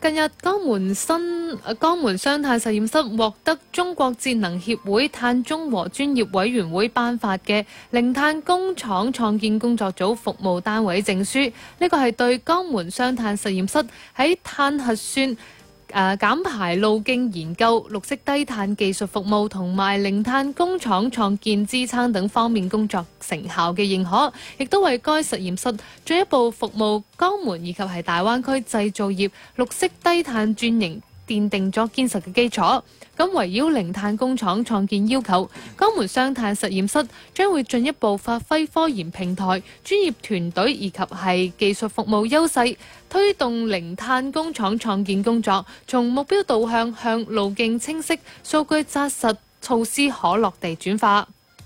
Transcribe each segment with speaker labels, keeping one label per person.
Speaker 1: 近日江門雙碳實驗室獲得中國節能協會碳中和專業委員會頒發嘅零碳工廠創建工作組服務單位證書。呢個係對江門雙碳實驗室喺碳核算、減排路徑研究、綠色低碳技術服務同埋零碳工廠創建支撐等方面工作成效嘅認可，亦都為該實驗室進一步服務江門以及係大灣區製造業綠色低碳轉型奠定咗堅實嘅基礎。咁圍繞零碳工廠創建要求，江門雙碳實驗室將會進一步發揮科研平台、專業團隊以及係技術服務優勢，推動零碳工廠創建工作從目標導向路徑清晰、數據紮實、措施可落地轉化。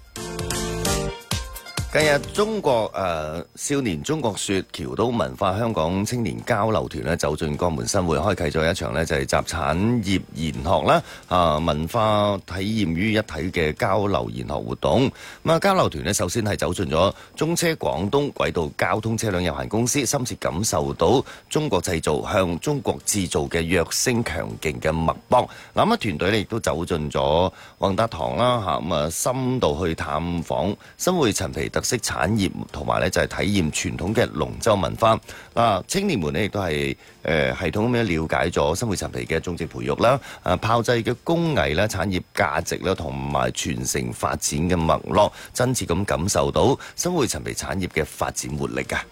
Speaker 2: 近日中國少年中國說僑島文化香港青年交流團咧走進江門新會，開啟咗一場咧就係集產業研學啦、文化體驗於一體嘅交流研學活動。咁啊交流團咧首先係走進咗中車廣東軌道交通車輛有限公司，深切感受到中國製造向中國製造嘅躍升強勁嘅脈搏。咁啊團隊咧亦都走進咗宏達堂啦嚇，咁啊深度去探訪新會陳皮特色產業同埋咧就係體驗傳統嘅龍舟文化。青年們咧亦都係系統咁樣了解咗新會陳皮嘅種植培育啦、炮製嘅工藝啦、產業價值啦同埋傳承發展嘅脈絡，真切咁感受到新會陳皮產業嘅發展活力啊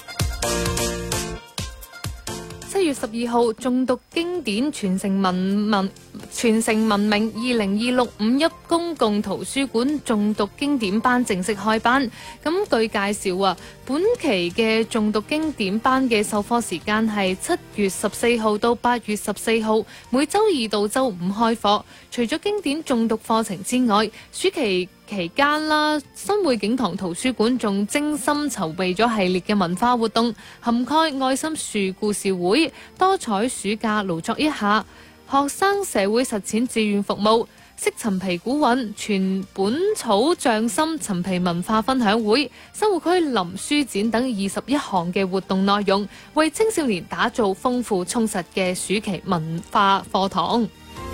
Speaker 1: 7月12號，誦讀經典傳承文明2026五一公共圖書館誦讀經典班正式開班。咁據介紹本期嘅誦讀經典班嘅授課時間係7月14號到8月14號，每週2到週5開課。除咗經典誦讀課程之外，暑期期間新會景堂圖書館仲精心籌備咗系列嘅文化活動，涵蓋愛心樹故事會、多彩暑假勞作一下、學生社會實踐志願服務、識陳皮古韻、全本草匠心陳皮文化分享會、生活區林書展等21項嘅活動內容，為青少年打造豐富充實嘅暑期文化課堂。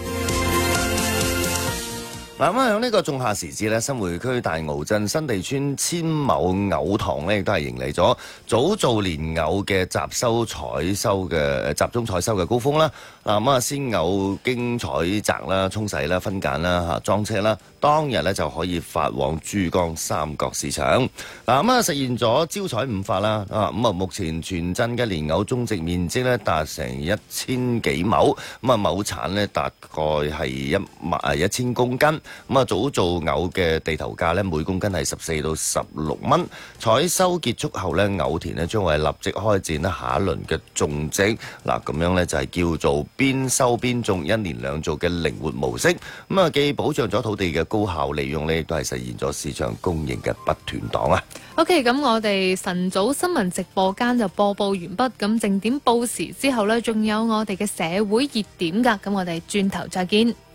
Speaker 2: 咁喺呢個仲夏時節咧，新會區大澳鎮新地村千畝藕塘咧，亦都係迎嚟咗早造蓮藕嘅集中採收嘅高峰啦。鮮藕經採摘啦、沖洗啦、分揀啦、裝車啦，當日咧就可以發往珠江三角市場。實現咗招採5發啦。目前全鎮嘅蓮藕種植面積咧達成1000幾畝，畝產咧大概係1000公斤。早造藕嘅地頭價咧每公斤係14到16蚊。採收結束後咧，藕田咧將會立即開展下一輪嘅種植。咁樣咧就係叫做邊收邊種，一年兩造嘅靈活模式。既保障咗土地嘅高效利用咧，亦都係實現咗市場供應嘅不斷檔啊。
Speaker 1: OK， 咁我哋晨早新聞直播間就播報完畢。咁正點報時之後呢，仲有我哋嘅社會熱點㗎。咁我哋轉頭再見。